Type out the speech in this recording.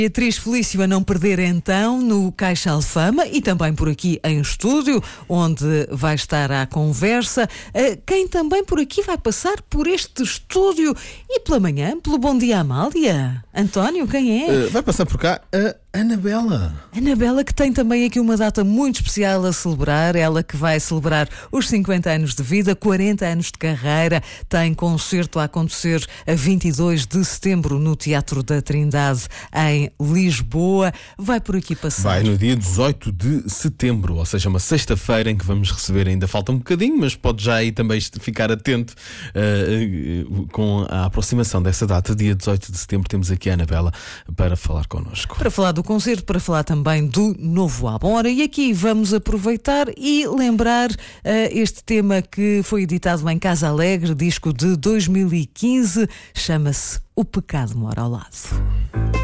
Beatriz Felício a não perder então no Caixa Alfama e também por aqui em estúdio, onde vai estar à conversa. Quem também por aqui vai passar por este estúdio e pela manhã, pelo Bom Dia Amália. António, quem é? Vai passar por cá a Anabela. Anabela, que tem também aqui uma data muito especial a celebrar. Ela que vai celebrar os 50 anos de vida, 40 anos de carreira. Tem concerto a acontecer a 22 de setembro no Teatro da Trindade, em Lisboa. Vai por aqui passar. Vai no dia 18 de setembro, ou seja, uma sexta-feira em que vamos receber, ainda falta um bocadinho, mas pode já aí também ficar atento com a aproximação dessa data, dia 18 de setembro. Temos aqui a Anabela para falar connosco. Para falar do concerto, para falar também do novo álbum. Ora, e aqui vamos aproveitar e lembrar este tema que foi editado em Casa Alegre, disco de 2015, chama-se O Pecado Mora ao Lado.